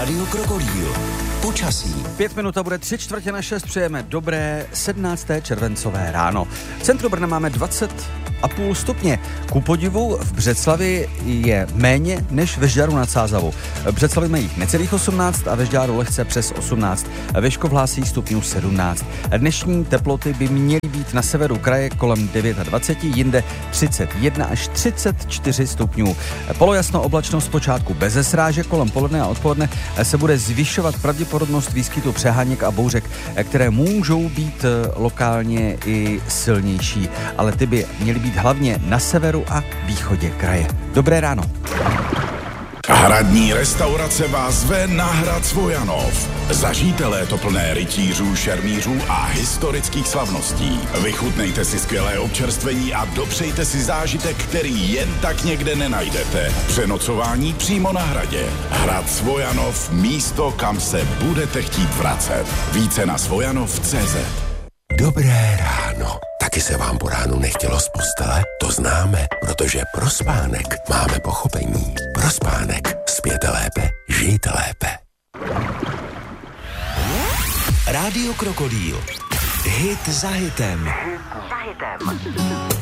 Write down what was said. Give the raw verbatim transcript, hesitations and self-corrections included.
Rádio Krokodýl. Počasí. Pět minut a bude tři čtvrtě na šest. Přejeme dobré sedmnácté červencové ráno. V centru Brna máme dvacet a půl stupně. Ku podivu v Břeclavi je méně než ve Žďáru nad Sázavou. V Břeclavi mají necelých osmnáct a ve Žďáru lehce přes osmnáct. Ve Škov hlásí stupňů sedmnáct. Dnešní teploty by měly být na severu kraje kolem dvacet devět, jinde třicet jedna až třicet čtyři stupňů. Polojasno, oblačnost zpočátku beze srážek, kolem poledne a odpoledne se bude zvyšovat pravděpodobnost výskytu přeháněk a bouřek, které můžou být lokálně i silnější, ale ty by měly být hlavně na severu a východě kraje. Dobré ráno. Hradní restaurace vás zve na hrad Svojanov. Zažijte léto plné rytířů, šermířů a historických slavností. Vychutnejte si skvělé občerstvení a dopřejte si zážitek, který jen tak někde nenajdete. Přenocování přímo na hradě. Hrad Svojanov, místo, kam se budete chtít vracet. Více na svojanov tečka cé zet. Dobré ráno. Taky se vám po ránu nechtělo z postele? To známe, protože pro spánek máme pochopení. Pro spánek spěte lépe, žijte lépe. Rádio Krokodýl. Hit za hitem. Hit za hitem.